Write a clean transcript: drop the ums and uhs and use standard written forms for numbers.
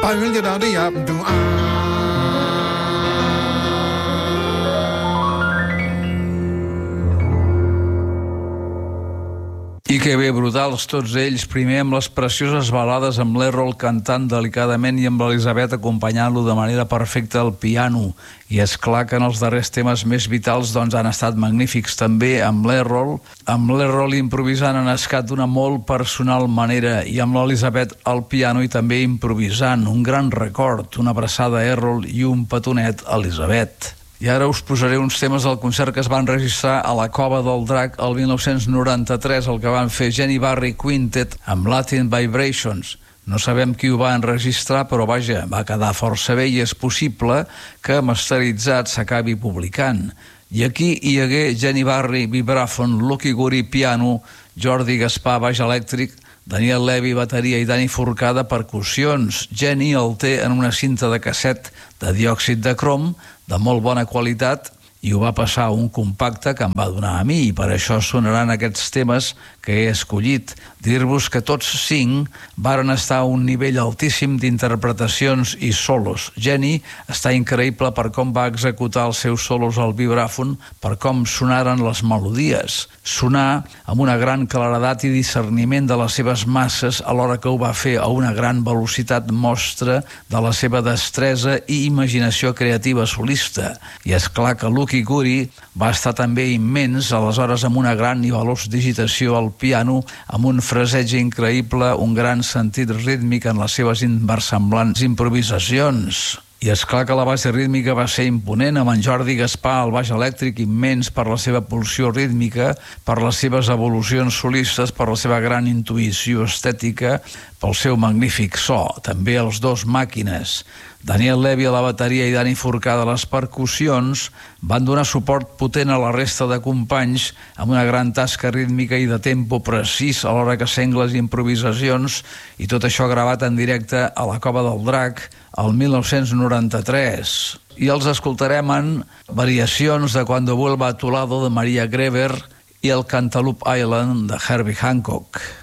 I que bé, brutals tots ells, primer amb les precioses balades amb l'Errol cantant delicadament i amb l'Elisabet acompanyant-lo de manera perfecta al piano. I és clar que en els darrers temes més vitals doncs, han estat magnífics també amb l'Errol improvisant en escat d'una molt personal manera i amb l'Elisabet al piano i també improvisant. Un gran record, una abraçada a Errol i un petonet a Elisabet. I ara us posaré uns temes del concert que es van registrar a la Cova del Drac el 1993, el que van fer Jenny Barry Quintet amb Latin Vibrations. No sabem qui ho va enregistrar, però vaja, va quedar força bé i és possible que masteritzat s'acabi publicant. I aquí hi hagué Jenny Barry vibràfon, Lucky Guri piano, Jordi Gaspar baix elèctric, Daniel Levy bateria i Dani Forcada percussions. Jenny el té en una cinta de casset de diòxid de crom de molt bona qualitat i ho va passar a un compacte que em va donar a mi i per això sonaran aquests temes que he escollit. Dir-vos que tots 5 varen estar a un nivell altíssim d'interpretacions i solos. Jenny està increïble per com va executar els seus solos al vibràfon, per com sonaren les melodies. Sonar amb una gran claredat i discerniment de les seves masses alhora que ho va fer a una gran velocitat mostra de la seva destresa i imaginació creativa solista. I és clar que Lucky Guri va estar també immens, aleshores amb una gran i veloç digitació al piano, amb un fraseig increïble, un gran sentit rítmic en les seves inversemblants improvisacions. I és clar que la base rítmica va ser imponent, amb en Jordi Gaspar al baix elèctric immens per la seva pulsió rítmica, per les seves evolucions solistes, per la seva gran intuïció estètica, pel seu magnífic so. També els dos màquines, Daniel Levy a la bateria i Dani Forcada a les percussions, van donar suport potent a la resta de companys amb una gran tasca rítmica i de tempo precís a l'hora que sengles improvisacions, i tot això gravat en directe a la Cova del Drac el 1993. I els escoltarem en variacions de Cuando vuelva a tu lado de Maria Greber i el Cantaloupe Island de Herbie Hancock.